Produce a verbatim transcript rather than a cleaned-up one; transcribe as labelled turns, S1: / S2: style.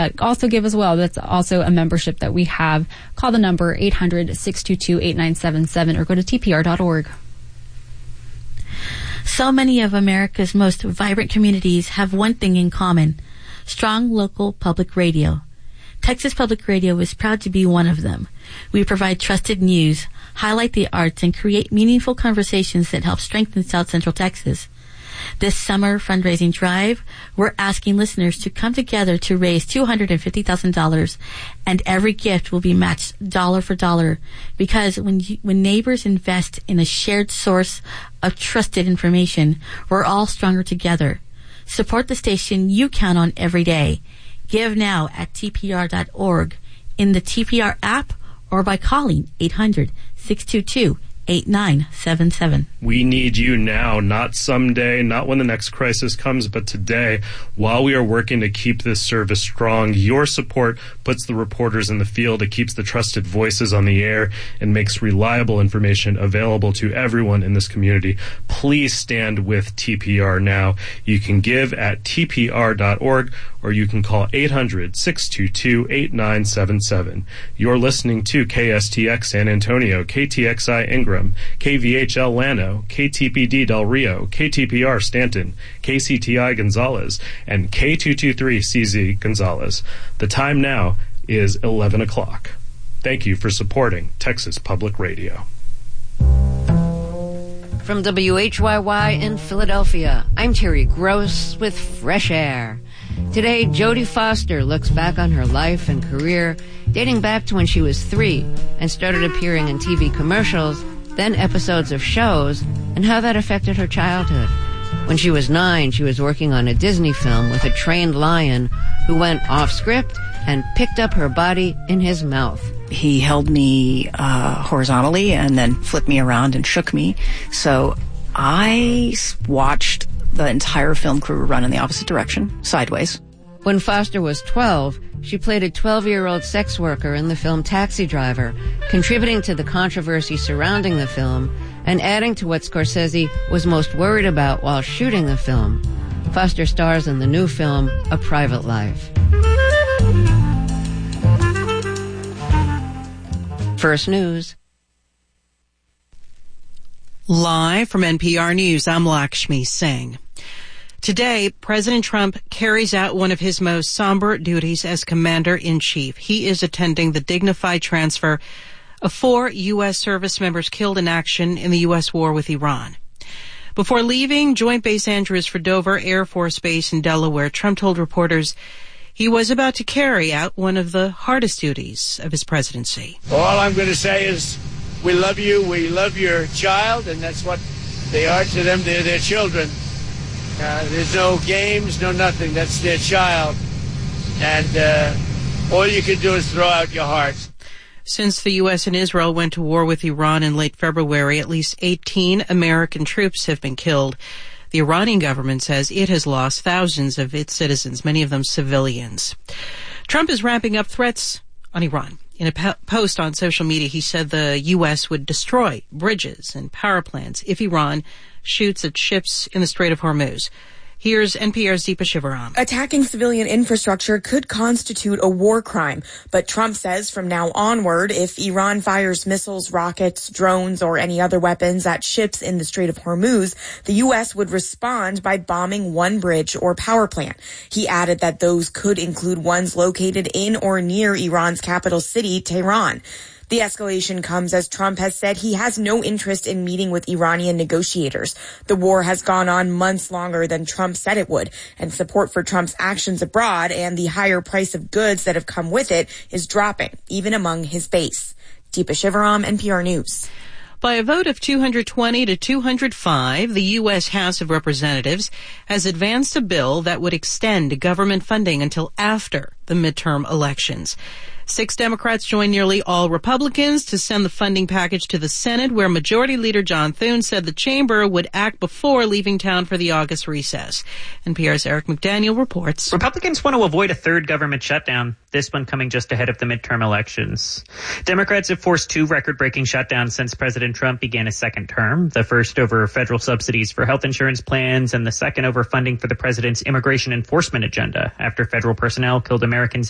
S1: uh, also give as well. That's also a membership that we have. Call the number eight hundred, six two two, eight nine seven seven or go to T P R dot org.
S2: So many of America's most vibrant communities have one thing in common: strong local public radio. Texas Public Radio is proud to be one of them. We provide trusted news, highlight the arts, and create meaningful conversations that help strengthen South Central Texas. This summer fundraising drive, we're asking listeners to come together to raise two hundred fifty thousand dollars, and every gift will be matched dollar for dollar, because when you, when neighbors invest in a shared source of trusted information, we're all stronger together. Support the station you count on every day. Give now at T P R dot org, in the T P R app, or by calling eight hundred, six two two, eight nine seven seven.
S3: We need you now, not someday, not when the next crisis comes, but today. While we are working to keep this service strong, your support puts the reporters in the field, it keeps the trusted voices on the air, and makes reliable information available to everyone in this community. Please stand with T P R now. You can give at T P R dot org, or you can call eight hundred, six two two, eight nine seven seven. You're listening to K S T X San Antonio, K T X I Ingram, K V H L Llano, K T P D Del Rio, K T P R Stanton, K C T I Gonzales, and K two two three C Z Gonzales. The time now is eleven o'clock. Thank you for supporting Texas Public Radio.
S4: From W H Y Y in Philadelphia, I'm Terry Gross with Fresh Air. Today, Jodie Foster looks back on her life and career dating back to when she was three and started appearing in T V commercials, then episodes of shows, and how that affected her childhood. When she was nine, she was working on a Disney film with a trained lion who went off script and picked up her body in his mouth.
S5: He held me uh, horizontally and then flipped me around and shook me. So I watched the entire film crew run in the opposite direction, sideways.
S4: When Foster was twelve, she played a twelve-year-old sex worker in the film Taxi Driver, contributing to the controversy surrounding the film and adding to what Scorsese was most worried about while shooting the film. Foster stars in the new film, A Private Life. First News.
S6: Live from N P R News, I'm Lakshmi Singh. Today, President Trump carries out one of his most somber duties as Commander-in-Chief. He is attending the dignified transfer of four U S service members killed in action in the U S war with Iran. Before leaving Joint Base Andrews for Dover Air Force Base in Delaware, Trump told reporters he was about to carry out one of the hardest duties of his presidency.
S7: All I'm going to say is we love you, we love your child, and that's what they are to them. They're their children. Uh, there's no games, no nothing. That's their child. And uh, all you can do is throw out your heart.
S6: Since the U S and Israel went to war with Iran in late February, at least eighteen American troops have been killed. The Iranian government says it has lost thousands of its citizens, many of them civilians. Trump is ramping up threats on Iran. In a po- post on social media, he said the U S would destroy bridges and power plants if Iran shoots at ships in the Strait of Hormuz. Here's N P R's Deepa Shivaram.
S8: Attacking civilian infrastructure could constitute a war crime, but Trump says from now onward, if Iran fires missiles, rockets, drones, or any other weapons at ships in the Strait of Hormuz, the U S would respond by bombing one bridge or power plant. He added that those could include ones located in or near Iran's capital city, Tehran. The escalation comes as Trump has said he has no interest in meeting with Iranian negotiators. The war has gone on months longer than Trump said it would, and support for Trump's actions abroad and the higher price of goods that have come with it is dropping, even among his base. Deepa Shivaram, N P R News.
S6: By a vote of two hundred twenty to two hundred five, the U S House of Representatives has advanced a bill that would extend government funding until after the midterm elections. Six Democrats joined nearly all Republicans to send the funding package to the Senate, where Majority Leader John Thune said the chamber would act before leaving town for the August recess. N P R's Eric McDaniel reports.
S9: Republicans want to avoid a third government shutdown, this one coming just ahead of the midterm elections. Democrats have forced two record-breaking shutdowns since President Trump began his second term, the first over federal subsidies for health insurance plans and the second over funding for the president's immigration enforcement agenda after federal personnel killed Americans